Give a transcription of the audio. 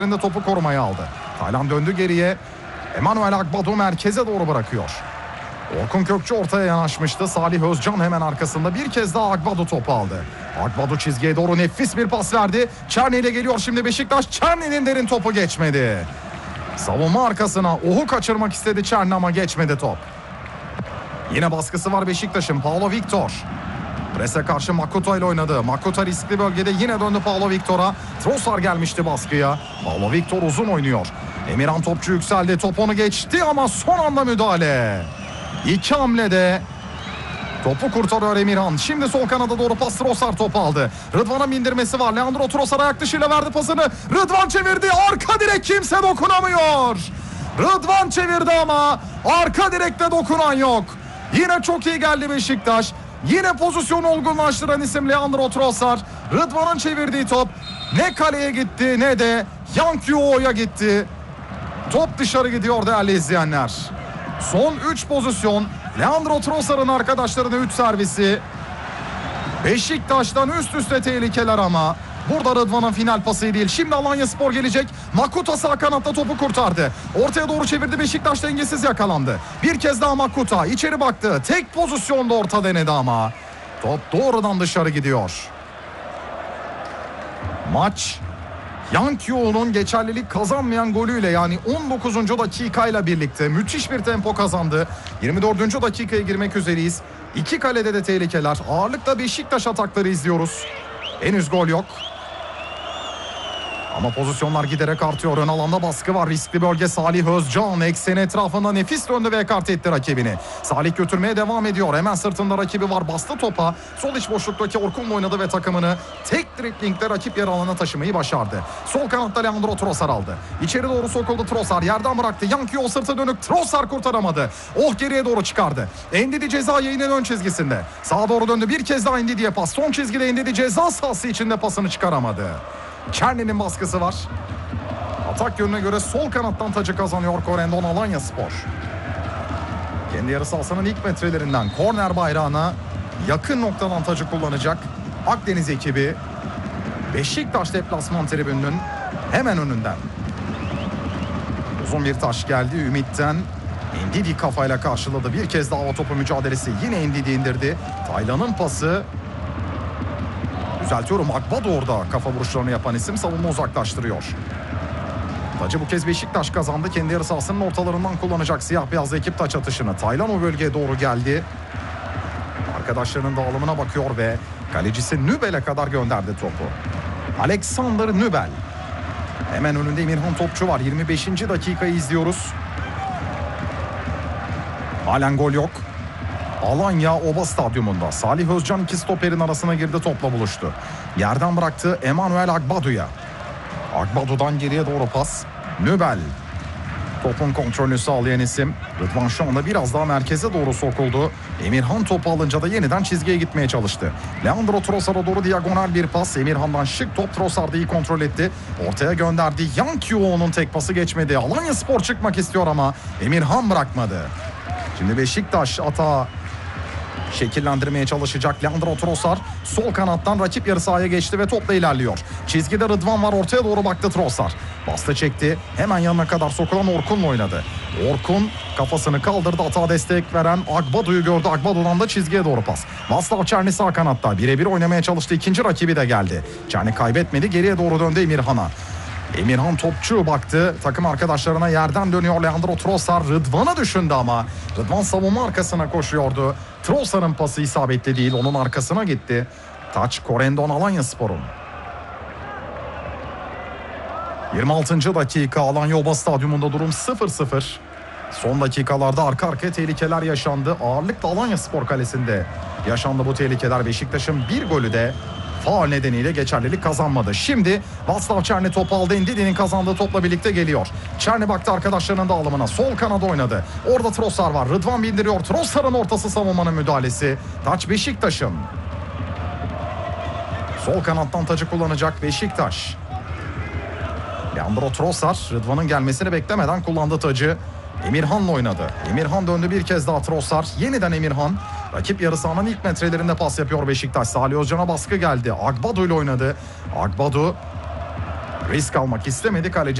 topu korumaya aldı. Taylan döndü geriye. Emanuel Agbadu merkeze doğru bırakıyor. Orkun Kökçü ortaya yanaşmıştı. Salih Özcan hemen arkasında bir kez daha Agbadu topu aldı. Agbadu çizgiye doğru nefis bir pas verdi. Çerni ile geliyor şimdi Beşiktaş. Çerni'nin derin topu geçmedi. Savunma arkasına Ohu kaçırmak istedi Çerni ama geçmedi top. Yine baskısı var Beşiktaş'ın. Paulo Victor. Prese karşı Makuta ile oynadı. Makuta riskli bölgede yine döndü Paulo Victor'a. Trossard gelmişti baskıya. Paulo Victor uzun oynuyor. Emirhan topçu yükseldi. Top onu geçti ama son anda müdahale. İki hamlede topu kurtarıyor Emirhan. Şimdi sol kanada doğru pas, Trossard topu aldı. Rıdvan'a bindirmesi var. Leandro Trossard ayak dışıyla verdi pasını. Rıdvan çevirdi. Arka direk kimse dokunamıyor. Rıdvan çevirdi ama arka direkte dokunan yok. Yine çok iyi geldi Beşiktaş. Yine pozisyonu olgunlaştıran isim Leandro Trossard. Rıdvan'ın çevirdiği top ne kaleye gitti ne de Yankio'ya gitti. Top dışarı gidiyor değerli izleyenler. Son 3 pozisyon. Leandro Trossard'ın arkadaşlarına 3 servisi. Beşiktaş'tan üst üste tehlikeler ama burada Rıdvan'ın final pası değil. Şimdi Alanyaspor gelecek. Makuta sağ kanatta topu kurtardı. Ortaya doğru çevirdi. Beşiktaş dengesiz yakalandı. Bir kez daha Makuta içeri baktı. Tek pozisyonda orta denedi ama top doğrudan dışarı gidiyor. Maç Yankio'nun geçerlilik kazanmayan golüyle yani 19. dakikayla birlikte müthiş bir tempo kazandı. 24. dakikaya girmek üzereyiz. İki kalede de tehlikeler. Ağırlıkla Beşiktaş atakları izliyoruz. Henüz gol yok. Ama pozisyonlar giderek artıyor. Ön alanda baskı var. Riskli bölge Salih Özcan. Ekseni etrafında nefis döndü ve ekart etti rakibini. Salih götürmeye devam ediyor. Hemen sırtında rakibi var. Bastı topa. Sol iç boşluktaki Orkun'la oynadı ve takımını tek dribblingde rakip yer alanına taşımayı başardı. Sol kanatta Leandro Trossard aldı. İçeri doğru sokuldu Trossard. Yerden bıraktı. Yankio sırtı dönük. Trossard kurtaramadı. Geriye doğru çıkardı. Endidi ceza yayının ön çizgisinde. Sağa doğru döndü. Bir kez daha Endidi'ye pas. Son çizgide Endidi ceza sahası içinde pasını çıkaramadı. Çerni'nin baskısı var. Atak yönüne göre sol kanattan tacı kazanıyor Corendon Alanyaspor. Kendi yarı sahasının ilk metrelerinden korner bayrağına yakın noktadan tacı kullanacak Akdeniz ekibi. Beşiktaş deplasman tribününün hemen önünden. Uzun bir taş geldi Ümit'ten. Endidi kafayla karşıladı. Bir kez daha o topu mücadelesi. Yine Endidi indirdi. Taylan'ın pası. Düzeltiyorum, Agbadu orada kafa vuruşlarını yapan isim, savunma uzaklaştırıyor. Tacı bu kez Beşiktaş kazandı. Kendi yarı sahasının ortalarından kullanacak siyah beyazlı ekip taç atışını. Taylan o bölgeye doğru geldi. Arkadaşlarının dağılımına bakıyor ve kalecisi Nübel'e kadar gönderdi topu. Alexander Nübel. Hemen önünde Emirhan topçu var. 25. dakikayı izliyoruz. Halen gol yok. Alanya Ova Stadyumunda Salih Özcan iki stoperin arasına girdi, topla buluştu. Yerden bıraktı Emanuel Agbadu'ya. Agbadu'dan geriye doğru pas. Nübel. Topun kontrolünü sağlayan isim. Rıdvan şu anda biraz daha merkeze doğru sokuldu. Emirhan topu alınca da yeniden çizgiye gitmeye çalıştı. Leandro Trossard'a doğru diagonal bir pas. Emirhan'dan şık top, Trossard'ı iyi kontrol etti. Ortaya gönderdi. Yankio'nun tek pası geçmedi. Alanyaspor çıkmak istiyor ama Emirhan bırakmadı. Şimdi Beşiktaş atağı şekillendirmeye çalışacak. Leandro Trossard sol kanattan rakip yarı sahaya geçti ve topla ilerliyor. Çizgide Rıdvan var, ortaya doğru baktı Trossard. Bastı çekti. Hemen yanına kadar sokulan Orkun'la oynadı. Orkun kafasını kaldırdı. Atağa destek veren Agbadu'yu gördü. Agbadu'dan da çizgiye doğru pas. Vaslav Çerni sağ kanatta. Birebir oynamaya çalıştı. İkinci rakibi de geldi. Çerni kaybetmedi. Geriye doğru döndü Emirhan'a. Emirhan topçu baktı. Takım arkadaşlarına yerden dönüyor Leandro Trossard. Rıdvan'ı düşündü ama Rıdvan savunma arkasına koşuyordu. Trossard'ın pası isabetli değil. Onun arkasına gitti. Taç Corendon Alanyaspor'un. 26. dakika Alanya Ova Stadyumunda durum 0-0. Son dakikalarda arka arkaya tehlikeler yaşandı. Ağırlıkla Alanyaspor kalesinde yaşandı bu tehlikeler. Beşiktaş'ın bir golü de faul nedeniyle geçerlilik kazanmadı. Şimdi Vaslav Çerni topu aldı. Endidi'nin kazandığı topla birlikte geliyor. Çerni baktı arkadaşlarının dağılımına. Sol kanada oynadı. Orada Trossard var. Rıdvan bindiriyor. Trossard'ın ortası, savunmanın müdahalesi. Taç Beşiktaş'ın. Sol kanattan tacı kullanacak Beşiktaş. Leandro Trossard Rıdvan'ın gelmesini beklemeden kullandı tacı. Emirhan'la oynadı. Emirhan döndü bir kez daha Trossard. Yeniden Emirhan. Rakip yarı sahanın ilk metrelerinde pas yapıyor Beşiktaş. Salih Özcan'a baskı geldi. Agbadu ile oynadı. Agbadu Risk almak istemedi kaleci.